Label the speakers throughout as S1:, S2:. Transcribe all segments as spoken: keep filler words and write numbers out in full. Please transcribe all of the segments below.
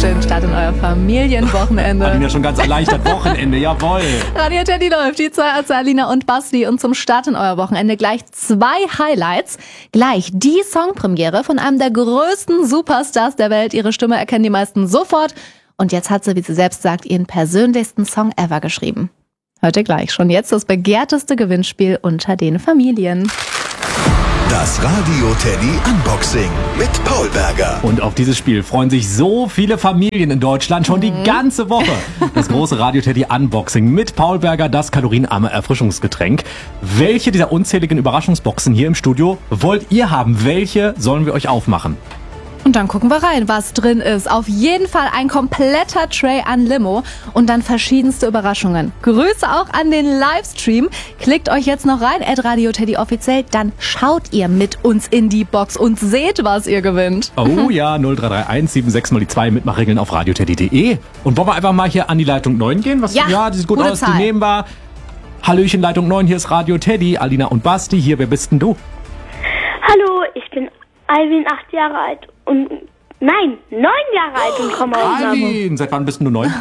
S1: schönen Start in euer Familienwochenende.
S2: Alina schon ganz erleichtert. Wochenende, jawohl.
S1: Radio Teddy läuft, die zwei als Alina und Basti. Und zum Start in euer Wochenende gleich zwei Highlights. Gleich die Songpremiere von einem der größten Superstars der Welt. Ihre Stimme erkennen die meisten sofort. Und jetzt hat sie, wie sie selbst sagt, ihren persönlichsten Song ever geschrieben. Hört ihr gleich. Schon jetzt das begehrteste Gewinnspiel unter den Familien.
S3: Das Radio Teddy Unboxing mit Paul Berger.
S2: Und auf dieses Spiel freuen sich so viele Familien in Deutschland schon die ganze Woche. Das große Radio Teddy Unboxing mit Paul Berger, das kalorienarme Erfrischungsgetränk. Welche dieser unzähligen Überraschungsboxen hier im Studio wollt ihr haben? Welche sollen wir euch aufmachen?
S1: Und dann gucken wir rein, was drin ist. Auf jeden Fall ein kompletter Tray an Limo und dann verschiedenste Überraschungen. Grüße auch an den Livestream. Klickt euch jetzt noch rein, at Radio Teddy offiziell. Dann schaut ihr mit uns in die Box und seht, was ihr gewinnt.
S2: Oh ja, null drei drei eins sieben sechs mal die zwei, Mitmachregeln auf radioteddy punkt de. Und wollen wir einfach mal hier an die Leitung neun gehen? Was,
S1: ja,
S2: ja, die sieht gut aus,
S1: Zahl.
S2: Die nehmen wir. Hallöchen, Leitung neun, hier ist Radio Teddy. Alina und Basti, hier, wer bist denn du?
S4: Hallo, ich bin Alvin, acht Jahre alt und, nein, neun Jahre alt und komme aus Hamburg.
S2: Alvin, seit wann bist denn du neun?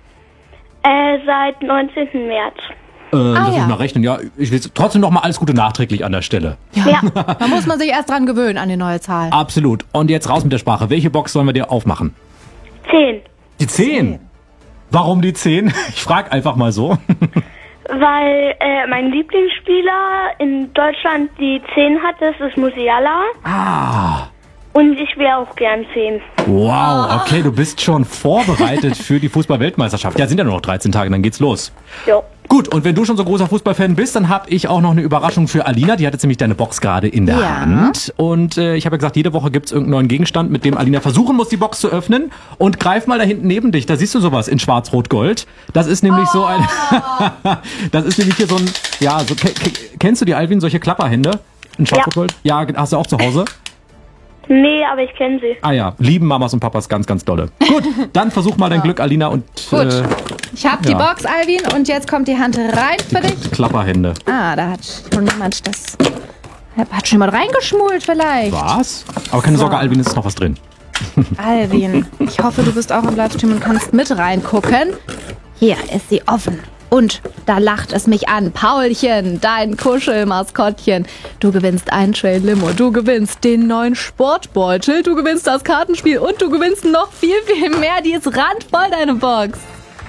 S4: Äh, seit neunzehnten März.
S2: Äh, lass
S1: Ah,
S2: mich
S1: ja.
S2: mal rechnen, ja. Ich will trotzdem noch mal alles Gute nachträglich an der Stelle.
S1: Ja, da muss man sich erst dran gewöhnen an die neue Zahl.
S2: Absolut. Und jetzt raus mit der Sprache. Welche Box sollen wir dir aufmachen?
S4: Zehn.
S2: Die zehn. Warum die zehn? Ich frag einfach mal so.
S4: Weil äh, mein Lieblingsspieler in Deutschland die zehn hat, das ist Musiala.
S2: Ah.
S4: Und ich wäre auch gern zehn.
S2: Wow, okay, du bist schon vorbereitet für die Fußball-Weltmeisterschaft. Ja, sind ja nur noch dreizehn Tage, dann geht's los.
S4: Jo.
S2: Gut, und wenn du schon so großer Fußballfan bist, dann habe ich auch noch eine Überraschung für Alina. Die hat jetzt nämlich deine Box gerade in der
S1: Ja.
S2: Hand. Und äh, ich habe ja gesagt, jede Woche gibt's irgendeinen neuen Gegenstand, mit dem Alina versuchen muss, die Box zu öffnen. Und greif mal da hinten neben dich, da siehst du sowas in Schwarz-Rot-Gold. Das ist nämlich so ein... Das ist nämlich hier so ein... Ja, so, ke- ke- kennst du die, Alvin, solche Klapperhände in Schwarz-Rot-Gold? Ja, hast du auch zu Hause?
S4: Nee, aber ich kenne sie.
S2: Ah ja, lieben Mamas und Papas ganz, ganz dolle. Gut, dann versuch mal dein Glück, Alina, und
S1: Gut.
S2: Äh,
S1: Ich hab die
S2: ja.
S1: Box, Alvin, und jetzt kommt die Hand rein für dich.
S2: Klapperhände.
S1: Ah, da hat schon jemand das... Hat schon jemand reingeschmult vielleicht.
S2: Was? Aber keine
S1: So.
S2: Sorge, Alvin, ist noch was drin.
S1: Alvin, ich hoffe, du bist auch im Livestream und kannst mit reingucken. Hier ist sie offen. Und da lacht es mich an. Paulchen, dein Kuschelmaskottchen. Du gewinnst ein Tray Limo. Du gewinnst den neuen Sportbeutel. Du gewinnst das Kartenspiel. Und du gewinnst noch viel, viel mehr. Die ist randvoll, deine Box.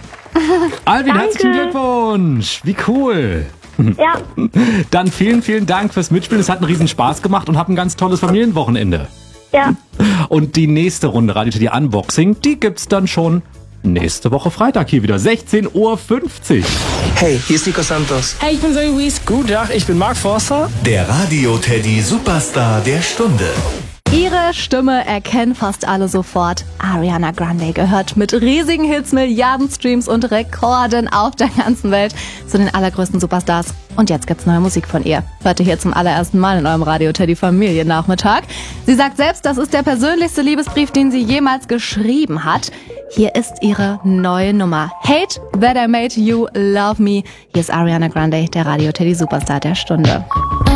S2: Alvin,
S4: Danke.
S2: herzlichen Glückwunsch. Wie cool.
S4: Ja,
S2: Dann vielen, vielen Dank fürs Mitspielen. Es hat einen riesen Spaß gemacht und hab ein ganz tolles Familienwochenende.
S4: ja.
S2: Und die nächste Runde Radio Teddy Unboxing, die gibt's dann schon nächste Woche Freitag hier wieder, sechzehn Uhr fünfzig.
S5: Hey, hier ist Nico Santos.
S6: Hey, ich bin Zoe Wies. Guten Tag, ich bin Mark Forster.
S3: Der Radio Teddy Superstar der Stunde.
S1: Ihre Stimme erkennen fast alle sofort. Ariana Grande gehört mit riesigen Hits, Milliarden Streams und Rekorden auf der ganzen Welt zu den allergrößten Superstars. Und jetzt gibt's neue Musik von ihr. Hört ihr hier zum allerersten Mal in eurem Radio Teddy Familiennachmittag. Sie sagt selbst, das ist der persönlichste Liebesbrief, den sie jemals geschrieben hat. Hier ist ihre neue Nummer. Hate That I Made You Love Me. Hier ist Ariana Grande, der Radio Teddy Superstar der Stunde.